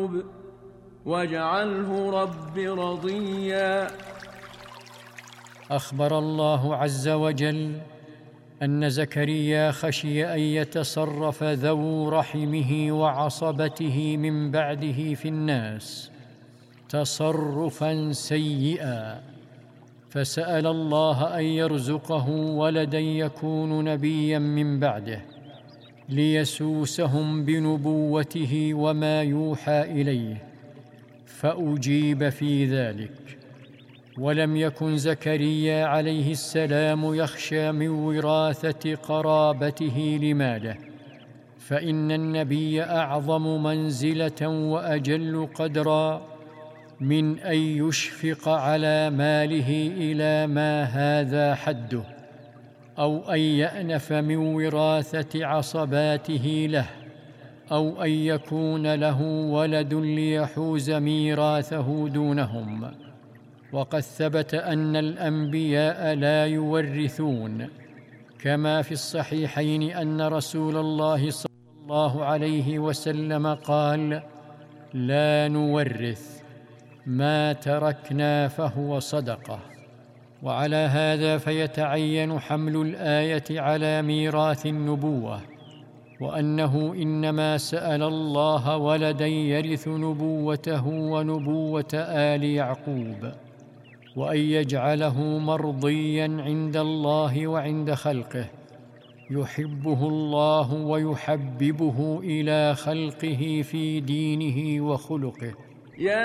واجعله رب رضيا. أخبر الله عز وجل أن زكريا خشي أن يتصرف ذو رحمه وعصبته من بعده في الناس تصرفاً سيئاً، فسأل الله أن يرزقه ولداً يكون نبياً من بعده ليسوسهم بنبوته وما يوحى إليه، فأجيب في ذلك. ولم يكن زكريا عليه السلام يخشى من وراثة قرابته لماله، فإن النبي أعظم منزلة وأجل قدرا من أن يشفق على ماله إلى ما هذا حده، أو أن يأنف من وراثة عصباته له، أو أن يكون له ولد ليحوز ميراثه دونهم. وقد ثبت أن الأنبياء لا يورثون، كما في الصحيحين أن رسول الله صلى الله عليه وسلم قال: لا نورث، ما تركنا فهو صدقة. وعلى هذا فيتعين حمل الآية على ميراث النبوة، وأنه إنما سأل الله ولدا يرث نبوته ونبوة آل يعقوب، وأن يجعله مرضيا عند الله وعند خلقه، يحبه الله ويحببه إلى خلقه في دينه وخلقه.